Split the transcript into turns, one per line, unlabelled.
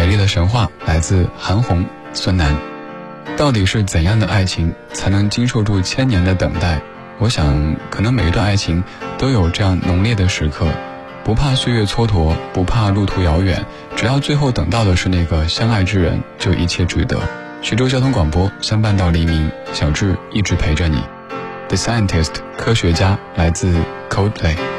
美丽的神话来自韩红、孙楠。到底是怎样的爱情才能经受住千年的等待？我想可能每一段爱情都有这样浓烈的时刻，不怕岁月蹉跎，不怕路途遥远，只要最后等到的是那个相爱之人，就一切值得。徐州交通广播，相伴到黎明，小智一直陪着你。The Scientist 科学家来自 Coldplay。